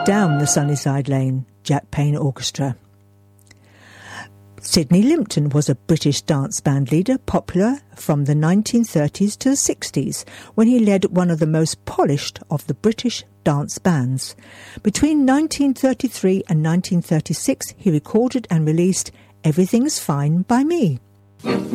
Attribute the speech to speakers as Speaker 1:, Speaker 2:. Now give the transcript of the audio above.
Speaker 1: Down the Sunnyside Lane, Jack Payne Orchestra. Sidney Limpton was a British dance band leader, popular from the 1930s to the 60s, when he led one of the most polished of the British dance bands. Between 1933 and 1936, he recorded and released Everything's Fine by Me.